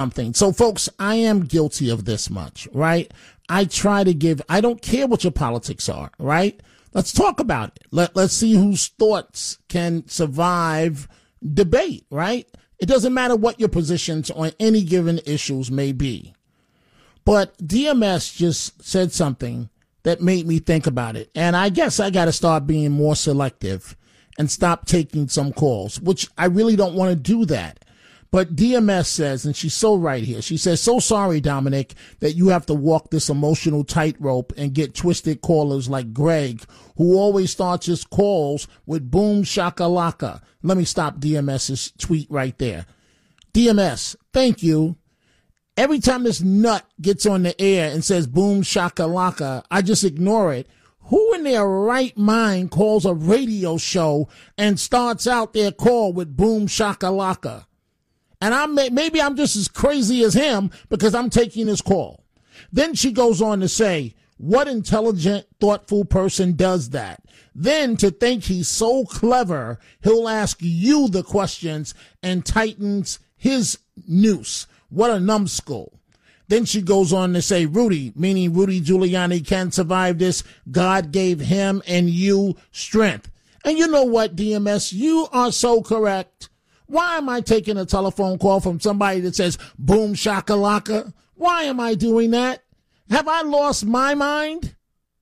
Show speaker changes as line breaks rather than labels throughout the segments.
something. So, folks, I am guilty of this much, right? I don't care what your politics are, right? Let's talk about it. Let's see whose thoughts can survive debate, right? It doesn't matter what your positions on any given issues may be. But DMS just said something that made me think about it. And I guess I got to start being more selective and stop taking some calls, which I really don't want to do that. But DMS says, and she's so right here, she says, so sorry, Dominic, that you have to walk this emotional tightrope and get twisted callers like Greg, who always starts his calls with boom shakalaka. Let me stop DMS's tweet right there. DMS, thank you. Every time this nut gets on the air and says boom shakalaka, I just ignore it. Who in their right mind calls a radio show and starts out their call with boom shakalaka? And maybe I'm just as crazy as him because I'm taking his call. Then she goes on to say, what intelligent, thoughtful person does that? Then to think he's so clever, he'll ask you the questions and tightens his noose. What a numbskull. Then she goes on to say, Rudy, meaning Rudy Giuliani, can survive this. God gave him and you strength. And you know what, DMS? You are so correct. Why am I taking a telephone call from somebody that says boom shakalaka? Why am I doing that? Have I lost my mind?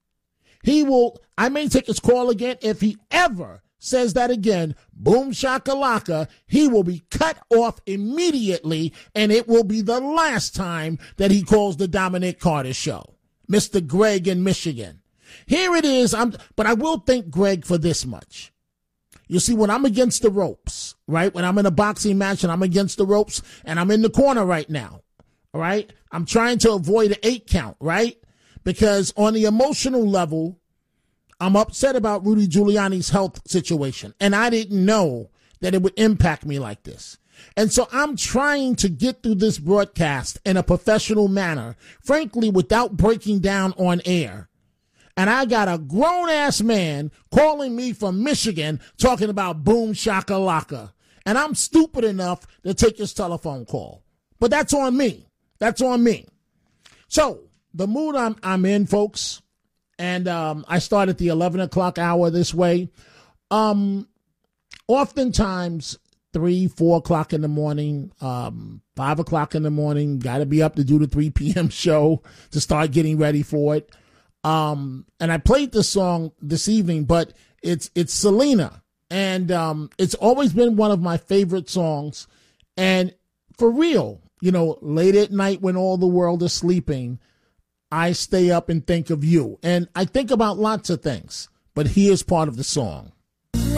I may take his call again. If he ever says that again, boom shakalaka, he will be cut off immediately, and it will be the last time that he calls the Dominic Carter Show. Mr. Greg in Michigan. Here it is, but I will thank Greg for this much. You see, when I'm against the ropes, right, when I'm in a boxing match and I'm against the ropes and I'm in the corner right now, all right, I'm trying to avoid an 8 count, right, because on the emotional level, I'm upset about Rudy Giuliani's health situation, and I didn't know that it would impact me like this. And so I'm trying to get through this broadcast in a professional manner, frankly, without breaking down on air. And I got a grown-ass man calling me from Michigan talking about boom shakalaka. And I'm stupid enough to take his telephone call. But that's on me. That's on me. So the mood I'm in, folks, and I start at the 11 o'clock hour this way. Oftentimes, 3, 4 o'clock in the morning, 5 o'clock in the morning, got to be up to do the 3 p.m. show to start getting ready for it. And I played this song this evening, but it's Selena, and it's always been one of my favorite songs. And for real, you know, late at night when all the world is sleeping, I stay up and think of you. And I think about lots of things, but here's part of the song.